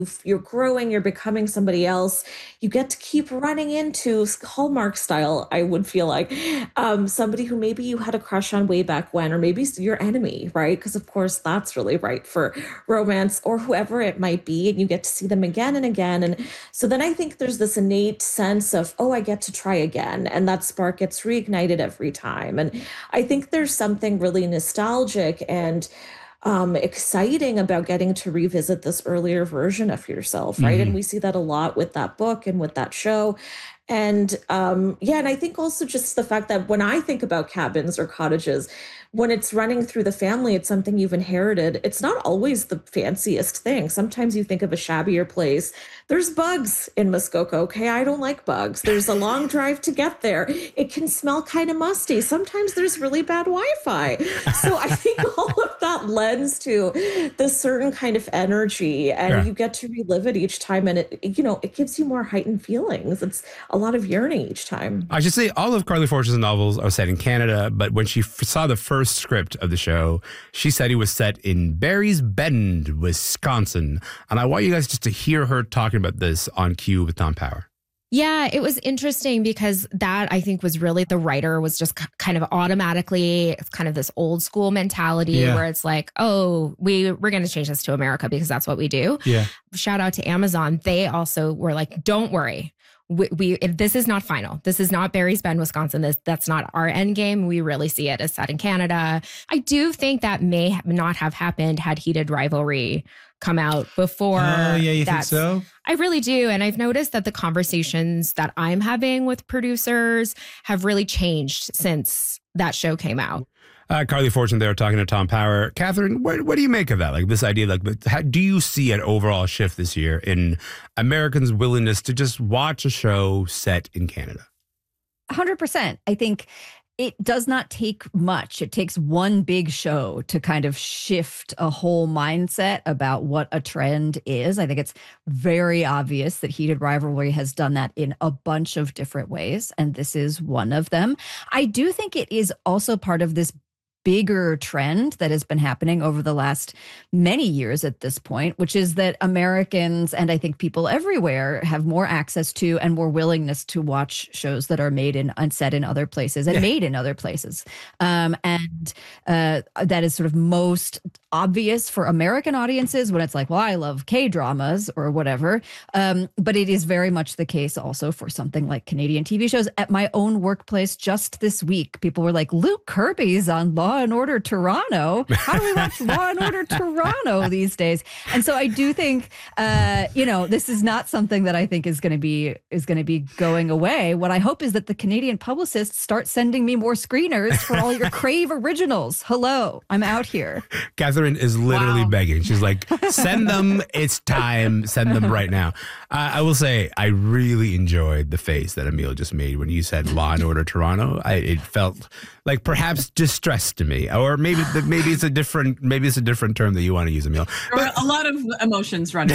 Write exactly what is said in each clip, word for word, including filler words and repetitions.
you're growing, you're becoming somebody else. You get to keep running into Hallmark style, I would feel like, um, somebody who maybe you had a crush on way back when, or maybe your enemy, right? Because of course that's really right for romance or whoever it might be. And you get to see them again and again. And so then I think there's this innate sense of, oh, I get to try again. And that spark gets reignited every time. And I think there's something really nostalgic and um, exciting about getting to revisit this earlier version of yourself, right? Mm-hmm. And we see that a lot with that book and with that show. And um, yeah, and I think also just the fact that when I think about cabins or cottages, when it's running through the family, it's something you've inherited. It's not always the fanciest thing. Sometimes you think of a shabbier place. There's bugs in Muskoka. Okay, I don't like bugs. There's a long drive to get there. It can smell kind of musty. Sometimes there's really bad Wi-Fi. So I think all of that lends to this certain kind of energy, and Yeah. you get to relive it each time. And it, you know, it gives you more heightened feelings. It's a lot of yearning each time. I should say all of Carly Fortune's novels are set in Canada, but when she f- saw the first script of the show, she said it was set in Barry's Bend, Wisconsin. And I want you guys just to hear her talking about this on Q with Tom Power. Yeah, it was interesting because that I think was really the writer was just k- kind of automatically, it's kind of this old school mentality Yeah. where it's like, oh, we, we're going to change this to America because that's what we do. Yeah. Shout out to Amazon. They also were like, don't worry. We, we if this is not final. This is not Barry's Bend, Wisconsin. This that's not our end game. We really see it as set in Canada. I do think that may have not have happened had Heated Rivalry come out before. Oh, yeah, you think that's- so? I really do. And I've noticed that the conversations that I'm having with producers have really changed since that show came out. Uh, Carly Fortune there talking to Tom Power. Catherine, what, what do you make of that? Like this idea, like how, do you see an overall shift this year in Americans' willingness to just watch a show set in Canada? one hundred percent. I think it does not take much. It takes one big show to kind of shift a whole mindset about what a trend is. I think it's very obvious that Heated Rivalry has done that in a bunch of different ways, and this is one of them. I do think it is also part of this bigger trend that has been happening over the last many years at this point, which is that Americans and I think people everywhere have more access to and more willingness to watch shows that are made in and set in other places and Yeah. made in other places. Um, and uh, that is sort of most obvious for American audiences when it's like, well, I love K-dramas or whatever. Um, but it is very much the case also for something like Canadian T V shows. At my own workplace just this week, people were like, Luke Kirby's on Law and Order Toronto. How do we watch Law and Order Toronto these days? And so I do think, uh, you know, this is not something that I think is going to be is going to be going away. What I hope is that the Canadian publicists start sending me more screeners for all your Crave originals. Hello, I'm out here. Catherine is literally Wow. begging. She's like, send them. It's time. Send them right now. Uh, I will say, I really enjoyed the face that Emil just made when you said Law and Order Toronto. I, it felt like perhaps distress to me, or maybe maybe it's a different maybe it's a different term that you want to use, Emil. There were a lot of emotions running.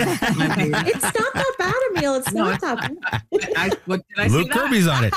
It's not that bad, Emil. It's No, not that bad. I, what did I Luke say that? Kirby's on it.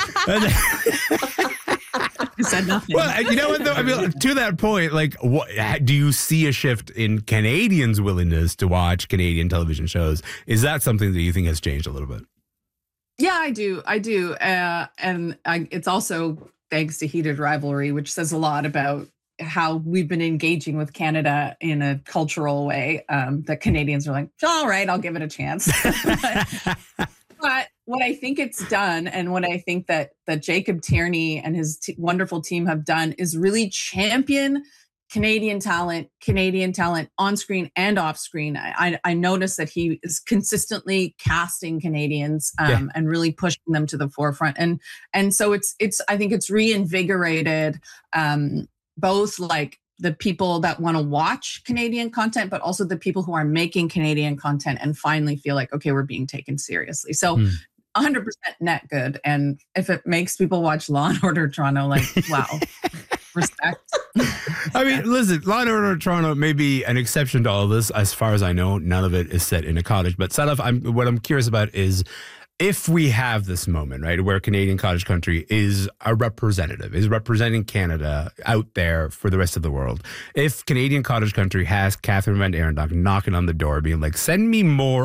I said nothing. Well, you know what though? I mean, to that point, like, what do you see a shift in Canadians' willingness to watch Canadian television shows? Is that something that you think has changed a little bit? Yeah, I do. I do. Uh, and I, it's also thanks to Heated Rivalry, which says a lot about how we've been engaging with Canada in a cultural way. Um, that Canadians are like, all right, I'll give it a chance. But what I think it's done, and what I think that that Jacob Tierney and his t- wonderful team have done, is really champion Canadian talent, Canadian talent on screen and off screen. I, I, I noticed that he is consistently casting Canadians um, Yeah. and really pushing them to the forefront. And and so it's it's I think it's reinvigorated um, both like the people that want to watch Canadian content, but also the people who are making Canadian content and finally feel like, okay, we're being taken seriously. So Hmm. one hundred percent net good. And if it makes people watch Law and Order Toronto, like, wow, respect. I mean, listen, Law and Order Toronto may be an exception to all of this. As far as I know, none of it is set in a cottage. But Sadaf, I'm what I'm curious about is if we have this moment, right, where Canadian Cottage Country is a representative, is representing Canada out there for the rest of the world. If Canadian Cottage Country has Catherine Van Arendonk knocking on the door, being like, send me more